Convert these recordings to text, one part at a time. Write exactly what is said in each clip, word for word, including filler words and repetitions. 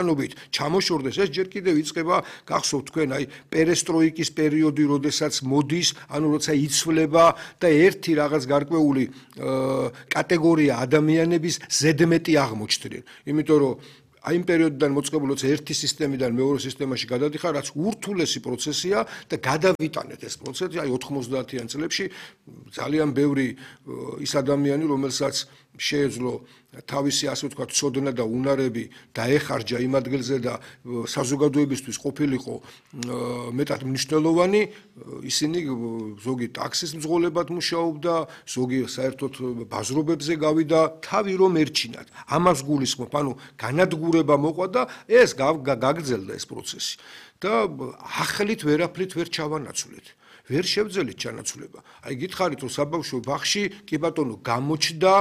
მიზანობით ჩამოშორდეს, ეს ჯერ კიდევ იწყება გახსოვთ თქვენ აი პერესტროიკის პერიოდი, როდესაც მოდის, ანუ როცა იცვლება და ერთი რაღაც გარკვეული კატეგორია ადამიანების ზედმეტი აღმოჩნდნენ. იმიტომ რომ აი იმ პერიოდიდან მოწყებული როცა ერთი სისტემიდან მეორე სისტემაში გადადიხარ, რაც ურთულესი პროცესია და გადავიტანეთ ეს პროცესი, აი ოთხმოცდაათიან წლებში ძალიან ბევრი ის ადამიანი, რომელსაც შეეძლო თავისი ასე ვთქვათ ცოდნა და უნარები დაეხარჯა იმ ადგილზე და საზოგადოებისთვის ყოფილიყო მეტად მნიშვნელოვანი, ისინი ზოგი ტაქსის მძღოლებად მუშაობდა, ზოგი საერთოდ ბაზრობებზე გავიდა, თავი რომ ერჩინათ. ამას გულისხმობ, ანუ განადგურება მოყვა და ეს გაგრძელდა ეს პროცესი. და ახლით ვერაფრით ვერ ჩავანაცვლეთ. ვერ შევძელით ჩანაცვლება. აი გითხარით რომ საბავშვო ბაღში კი ბატონო გამოჩნდა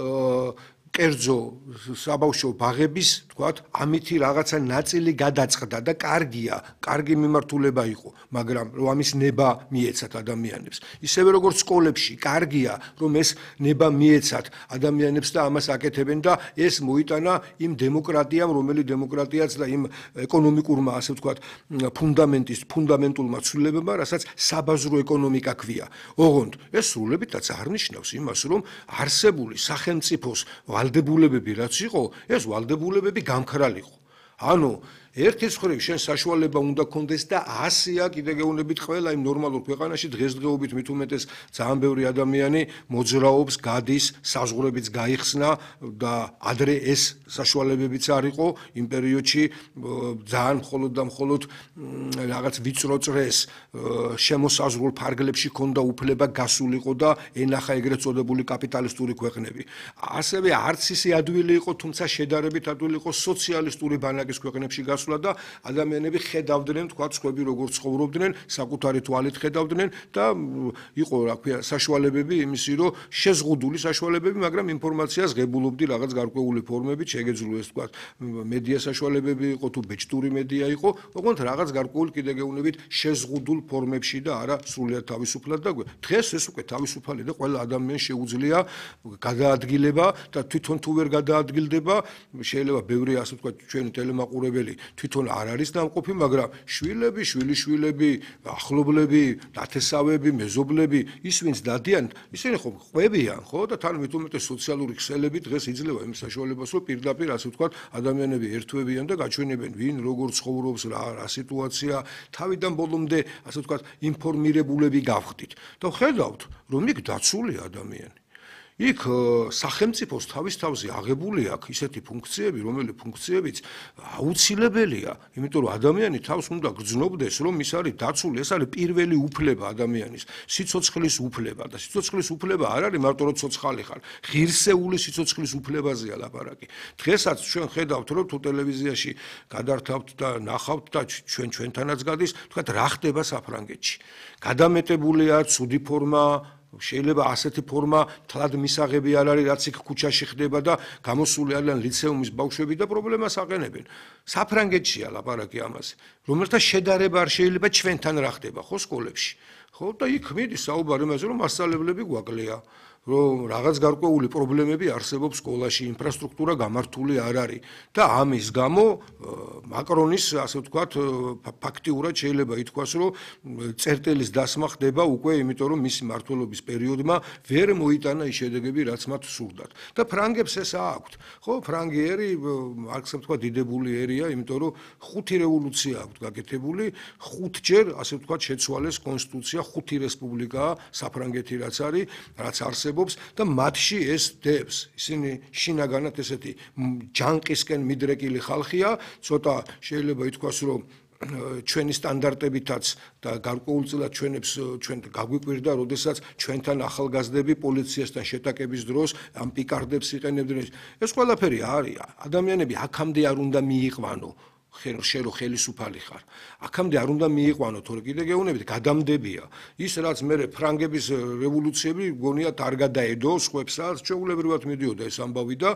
კერძო საბავშვო ბაღების, თქვათ, ამითი რაღაცა ნაწილი გადაწყდა და კარგია, კარგი მიმართულება იყო, მაგრამ რომ ამის ნება მიეცათ ადამიანებს. ისევე როგორც სკოლებში, კარგია, რომ ეს ნება მიეცათ ადამიანებს და ამას აკეთებენ და ეს მოიტანა იმ დემოკრატიამ, რომელი დემოკრატიაც და იმ ეკონომიკურმა, ასე ვთქვათ, ფუნდამენტის, ფუნდამენტულმა ცვლილებებმა, რასაც საბაზრო ეკონომიკა ქვია. ოღონდ ეს სრულებითაც არ ნიშნავს იმას, რომ არსებული სახელმწიფოს ვალდებულებები რაც იყო, ეს ვალდებულებები გამქრალიყო. ანუ ერთის მხრივ შენ საშუალება უნდა გქონდეს და ასია კიდე გეუბნებით ყველა იმ ნორმალურ ქვეყანაში დღესდღეობით მით უმეტეს ძალიან ბევრი ადამიანი მოძრაობს, გადის, საზღვრებიც გაიხსნა და ადრე ეს საშუალებებიც არ იყო იმ პერიოდში ძალიან მხოლოდ და მხოლოდ რაღაც ვიწრო წრეს შემოსაზღვრულ ფარგლებში ჰქონდა უფლება გასულიყო და ენახა ეგრეთ წოდებული კაპიტალისტური ქვეყნები. ასევე არც ისე ადვილი იყო, თუმცა შედარებით ადვილი იყო სოციალისტური ბანაკის ქვეყნებში გასულა და ადამიანები ხედავდნენ, თქვათ, სხვები როგორ ცხოვრობდნენ, საკუთარი თვალით ხედავდნენ და იყო, რა ქვია, საშუალებები იმისი, რომ შეზღუდული საშუალებები, მაგრამ ინფორმაციას ღებულობდი რაღაც გარკვეული ფორმებით, შეგეძლო ეს, თქვათ, მედია საშუალებები იყო თუ ბეჭდური მედია იყო, ოღონდ რაღაც გარკვეული კიდე გეუბნებით შეზღუდულ ფორმებში და არა სრულიად თავისუფლად და დღეს ეს უკვე თავისუფალი და ყველა ადამიანს შეუძლია გადაადგილება და თვითონ თუ ვერ გადაადგილდება, შეიძლება ბევრი ასე ვთქვათ, ჩვენი ტელემაყურებელი თვითონ არ არის დამყოფი, მაგრამ შვილები, შვილიშვილები, ახლობლები, ნათესავები, მეზობლები, ის ვინც დადიან, ისინი ხო ყვებიან, ხო და თან მით უმეტეს სოციალური ქსელები დღეს იძლევა იმ საშუალებას, რომ პირდაპირ ასე ვთქვათ, ადამიანები ერთვებიან და გაჩვენებენ, ვინ როგორ ცხოვრობს, რა რა სიტუაცია, თავიდან ბოლომდე ასე ვთქვათ, ინფორმირებულები გავხდით. და ხედავთ, რომ იქ დაცულია ადამიანი. იქ სახელმწიფოს თავის თავზე აღებული აქვს ისეთი ფუნქციები, რომელი ფუნქციებიც აუცილებელია, იმიტომ რომ ადამიანი თავს უნდა გრძნობდეს, რომ ის არის დაცული, ეს არის პირველი უფლება ადამიანის, სიცოცხლის უფლება და სიცოცხლის უფლება არ არის მარტო რომ ცოცხალი ხარ, ღირსეული სიცოცხლის უფლებაზეა ლაპარაკი. დღესაც ჩვენ ხედავთ, რომ თუ ტელევიზიაში გადართავთ და ნახავთ და ჩვენ ჩვენთანაც გადის, თქვათ, რა ხდება საფრანგეთში. გადამეტებულია ცუდი ფორმა, შეიძლება ასეთი ფორმა თლად მისაღები არ არის, რაც იქ ქუჩაში ხდება და გამოსული არიან ლიცეუმის ბავშვები და პრობლემას აყენებენ. საფრანგეთშია ლაპარაკი ამაზე, რომელთა შედარება არ შეიძლება ჩვენთან რა ხდება, ხო, სკოლებში. ხო, და იქ მიდის საუბარი იმაზე, რომ მასწავლებლები გვაკლია, რომ რაღაც გარკვეული პრობლემები არსებობს სკოლაში, ინფრასტრუქტურა გამართული არ არის და ამის გამო მაკრონის, ასე ვთქვათ, ფაქტიურად შეიძლება ითქვას, რომ წერტილის დასმა ხდება უკვე, იმიტომ რომ მისი მმართველობის პერიოდმა ვერ მოიტანა ის შედეგები, რაც მათ სურდათ. და ფრანგებს ეს აქვთ. ხო, ფრანგი ერი, ასე ვთქვათ, დიდებული ერია, იმიტომ რომ ხუთი რევოლუცია აქვთ გაკეთებული, ხუთჯერ, ასე ვთქვათ, შეცვალეს კონსტიტუცია, ხუთი რესპუბლიკაა საფრანგეთი რაც არის, რაც არსებობს და მათში ეს დებს, ისინი შინაგანად ესეთი ჯანყისკენ მიდრეკილი ხალხია, ცოტა შეიძლება ითქვას, რომ ჩვენი სტანდარტებითაც და გარკვეულწილად ჩვენებს ჩვენ გაგვიკვირდა, როდესაც ჩვენთან ახალგაზრდები პოლიციასთან შეტაკების დროს ამ პიკარდებს იყენებდნენ. ეს ყველაფერი არის, ადამიანები აქამდე არ უნდა მიიყვანო. შენ რო ხელისუფალი ხარ. აქამდე არ უნდა მიიყვანო, თორე კიდე გეუბნებით, გადამდებია. ის რაც მე ფრანგების რევოლუციები გონიათ არ გადაედო სხვებსაც, ჩვეულებრივად მიდიოდა ეს ამბავი და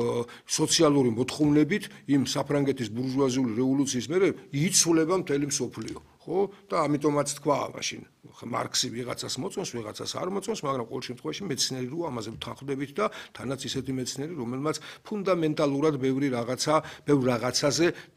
სოციალური მოთხოვნებით იმ საფრანგეთის ბურჟუაზიული რევოლუციის მერე იცვლება მთელი მსოფლიო. ხო და ამიტომაც თქვა მაშინ მარქსი ვიღაცას მოწონს, ვიღაცას არ მოწონს, მაგრამ ყოველ შემთხვევაში მეცნიერი რო ამაზე ვთანხმდებით და თანაც ისეთი მეცნიერი, რომელმაც ფუნდამენტალურად ბევრი რაღაცა, ბევრ რაღაცაზე